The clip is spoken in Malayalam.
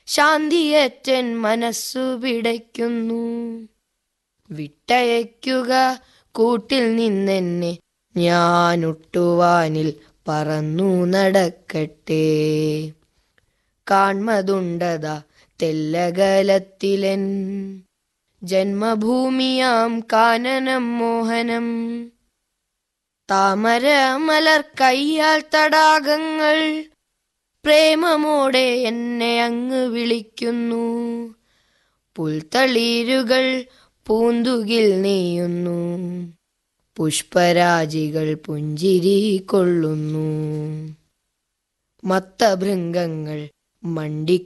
ശാന്തിയേറ്റൻ മനസ്സു പിടയ്ക്കുന്നു. വിട്ടയയ്ക്കുക കൂട്ടിൽ നിന്നെന്നെ, ഞാനൊട്ടുവാനിൽ പറന്നു നടക്കട്ടെ. കാൺമതുണ്ടത തെല്ലകലത്തിലെൻ ജന്മഭൂമിയാം കാനനം മോഹനം. താമര മലർ കയ്യാൽ തടാകങ്ങൾ പ്രേമമോടെ എന്നെ അങ്ങ് വിളിക്കുന്നു. പുൽത്തളിരുകൾ പൂന്തുകിൽ നെയ്യുന്നു, പുഷ്പരാജികൾ പുഞ്ചിരി കൊള്ളുന്നു. മത്തഭൃംഗങ്ങൾ മണ്ടിക്ക